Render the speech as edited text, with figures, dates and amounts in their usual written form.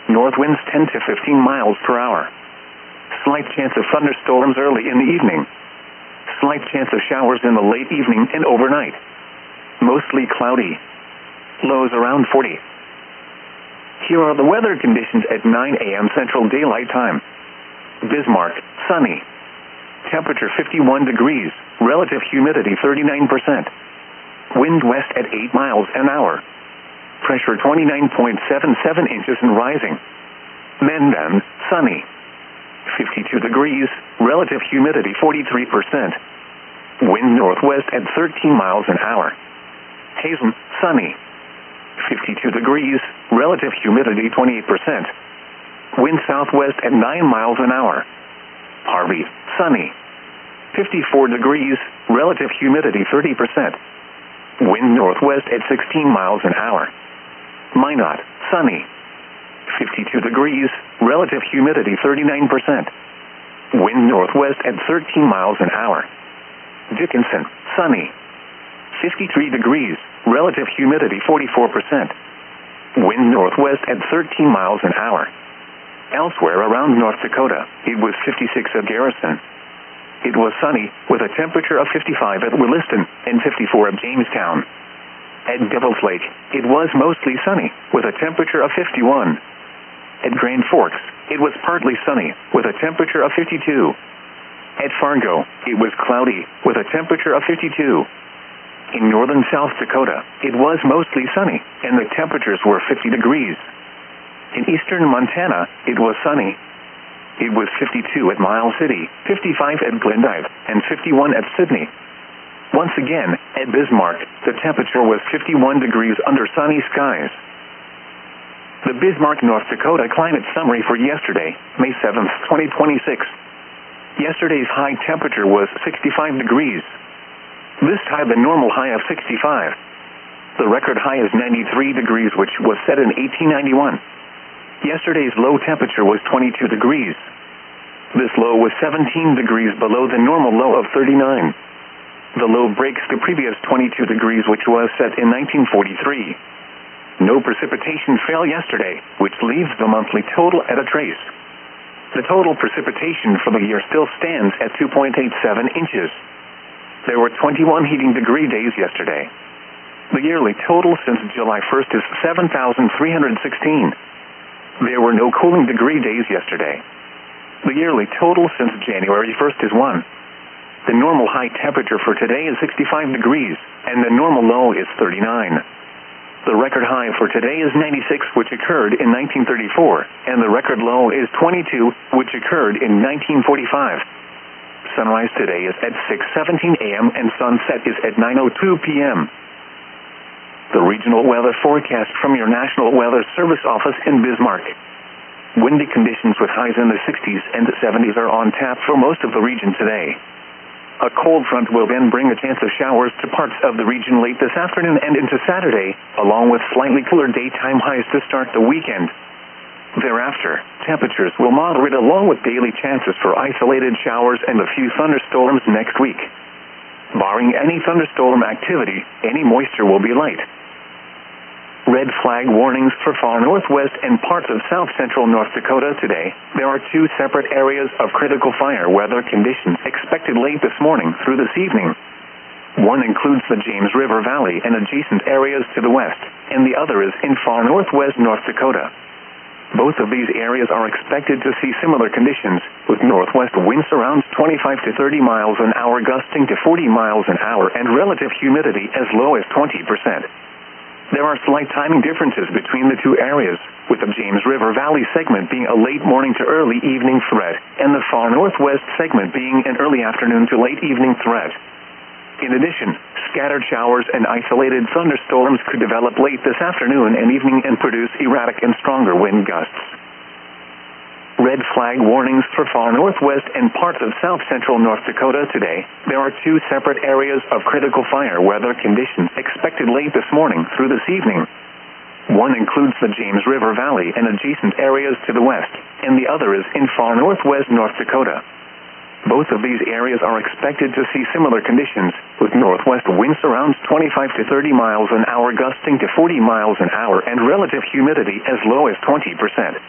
North winds 10 to 15 miles per hour. Slight chance of thunderstorms early in the evening. Slight chance of showers in the late evening and overnight. Mostly cloudy. Lows around 40. Here are the weather conditions at 9 a.m. Central Daylight Time. Bismarck, sunny. Temperature 51 degrees, relative humidity 39%. Wind west at 8 miles an hour. Pressure 29.77 inches and rising. Mendon, sunny. 52 degrees, relative humidity 43%. Wind northwest at 13 miles an hour. Hazen, sunny. 52 degrees, relative humidity 28%. Wind southwest at 9 miles an hour. Harvey, sunny. 54 degrees, relative humidity 30%. Wind northwest at 16 miles an hour. Minot, sunny. 52 degrees, relative humidity 39%. Wind northwest at 13 miles an hour. Dickinson, sunny. 53 degrees, relative humidity 44%. Wind northwest at 13 miles an hour. Elsewhere around North Dakota, it was 56 at Garrison. It was sunny, with a temperature of 55 at Williston and 54 at Jamestown. At Devil's Lake, it was mostly sunny, with a temperature of 51. At Grand Forks, it was partly sunny, with a temperature of 52. At Fargo, it was cloudy, with a temperature of 52. In northern South Dakota, it was mostly sunny, and the temperatures were 50 degrees. In eastern Montana, it was sunny. It was 52 at Miles City, 55 at Glendive, and 51 at Sydney. Once again, at Bismarck, the temperature was 51 degrees under sunny skies. The Bismarck, North Dakota climate summary for yesterday, May 7, 2026. Yesterday's high temperature was 65 degrees. This tied the normal high of 65. The record high is 93 degrees, which was set in 1891. Yesterday's low temperature was 22 degrees. This low was 17 degrees below the normal low of 39. The low breaks the previous 22 degrees, which was set in 1943. No precipitation fell yesterday, which leaves the monthly total at a trace. The total precipitation for the year still stands at 2.87 inches. There were 21 heating degree days yesterday. The yearly total since July 1st is 7,316. There were no cooling degree days yesterday. The yearly total since January 1st is 1. The normal high temperature for today is 65 degrees, and the normal low is 39. The record high for today is 96, which occurred in 1934, and the record low is 22, which occurred in 1945. Sunrise today is at 6:17 a.m. and sunset is at 9:02 p.m. The regional weather forecast from your National Weather Service office in Bismarck. Windy conditions with highs in the 60s and 70s are on tap for most of the region today. A cold front will then bring a chance of showers to parts of the region late this afternoon and into Saturday, along with slightly cooler daytime highs to start the weekend. Thereafter, temperatures will moderate along with daily chances for isolated showers and a few thunderstorms next week. Barring any thunderstorm activity, any moisture will be light. Red flag warnings for far northwest and parts of south-central North Dakota today. There are two separate areas of critical fire weather conditions expected late this morning through this evening. One includes the James River Valley and adjacent areas to the west, and the other is in far northwest North Dakota. Both of these areas are expected to see similar conditions, with northwest winds around 25 to 30 miles an hour gusting to 40 miles an hour and relative humidity as low as 20%. There are slight timing differences between the two areas, with the James River Valley segment being a late morning to early evening threat, and the far northwest segment being an early afternoon to late evening threat. In addition, scattered showers and isolated thunderstorms could develop late this afternoon and evening and produce erratic and stronger wind gusts. Red flag warnings for far northwest and parts of south-central North Dakota today. There are two separate areas of critical fire weather conditions expected late this morning through this evening. One includes the James River Valley and adjacent areas to the west, and the other is in far northwest North Dakota. Both of these areas are expected to see similar conditions, with northwest winds around 25 to 30 miles an hour gusting to 40 miles an hour and relative humidity as low as 20%.